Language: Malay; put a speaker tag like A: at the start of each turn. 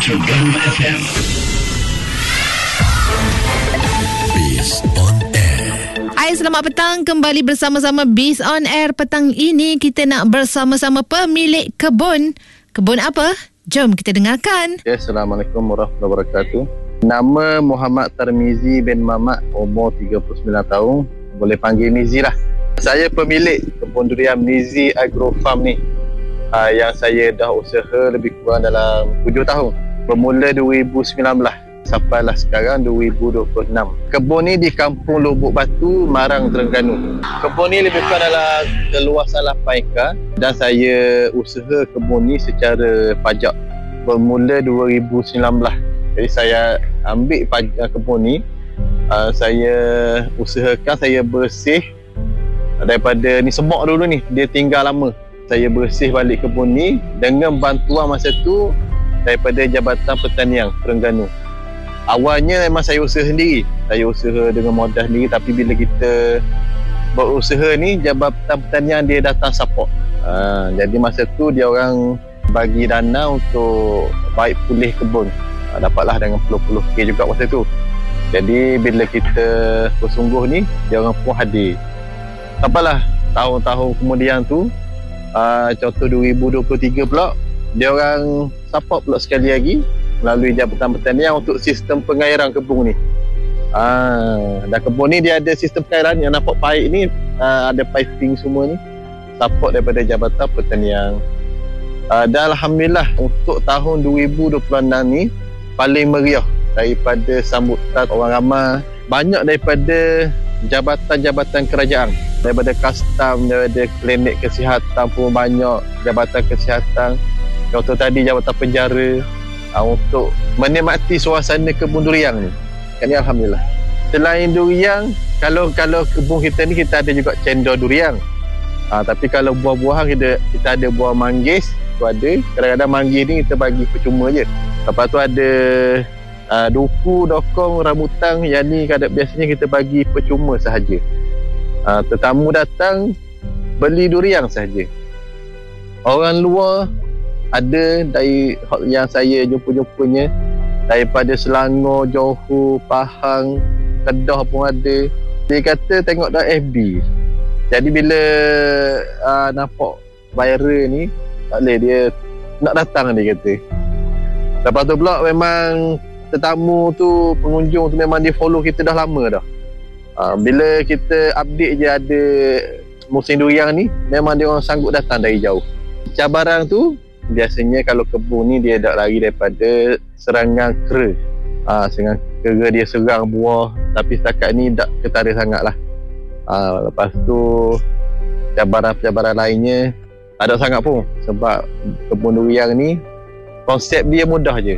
A: Terengganu FM. Biz on Air.
B: Hai, selamat petang. Kembali bersama-sama Biz on Air. Petang ini kita nak bersama-sama pemilik kebun. Kebun apa? Jom kita dengarkan.
C: Assalamualaikum warahmatullahi wabarakatuh. Nama Muhammad Tarmizi bin Mamat, umur 39 tahun. Boleh panggil Mizi lah. Saya pemilik kebun durian Mizi Agro Farm ni. Yang saya dah usaha lebih kurang dalam 7 tahun. Bermula 2019 sampailah sekarang 2026. Kebun ni di Kampung Lubuk Batu, Marang, Terengganu. Kebun ni lebih kurang dalam keluasan 8 ekar dan saya usaha kebun ni secara pajak bermula 2019. Jadi saya ambil kebun ni, saya usahakan saya bersih daripada ni semak dulu ni, dia tinggal lama. Saya bersih balik kebun ni dengan bantuan masa tu daripada Jabatan Pertanian Terengganu. Awalnya memang saya usaha sendiri. Saya usaha dengan modal sendiri, tapi bila kita berusaha ni, Jabatan Pertanian dia datang support. Jadi masa tu dia orang bagi dana untuk baik pulih kebun. Dapatlah dengan puluh-puluh K juga masa tu. Jadi bila kita bersungguh ni, dia orang pun hadir. Sampailah tahun-tahun kemudian tu, contoh 2023 pula, dia orang support pula sekali lagi melalui Jabatan Pertanian untuk sistem pengairan kebun ni. Dan kebun ni dia ada sistem pengairan yang nampak paip ni, ada piping semua ni, support daripada Jabatan Pertanian. Dan Alhamdulillah untuk tahun 2026 ni paling meriah daripada sambutan orang ramai. Banyak daripada jabatan-jabatan kerajaan, daripada custom, daripada klinik kesihatan pun banyak, jabatan kesihatan. Contoh tadi Jabatan Penjara, untuk menikmati suasana kebun durian ni. Kan, Alhamdulillah. Selain durian, kalau kebun kita ni kita ada juga cendol durian. Tapi kalau buah-buahan kita ada buah manggis, tu ada. Kadang-kadang manggis ni kita bagi percuma je. Lepas tu ada duku, dokong, rambutan, yang ni biasanya kita bagi percuma sahaja. Tetamu datang beli durian sahaja. Orang luar ada dari yang saya jumpa-jumpanya daripada Selangor, Johor, Pahang, Kedah pun ada. Dia kata tengok dah FB. Jadi bila nampak viral ni, tak boleh, dia nak datang, dia kata. Lepas tu pula memang tetamu tu, pengunjung tu memang dia follow kita dah lama dah. Bila kita update je ada musim durian ni, memang dia orang sanggup datang dari jauh. Cabaran tu biasanya kalau kebun ni dia tak lari daripada serangan kera. Serangan kera dia serang buah, tapi setakat ni tak ketara sangat lah. Lepas tu cabaran-cabaran lainnya ada sangat pun, sebab kebun durian ni konsep dia mudah je.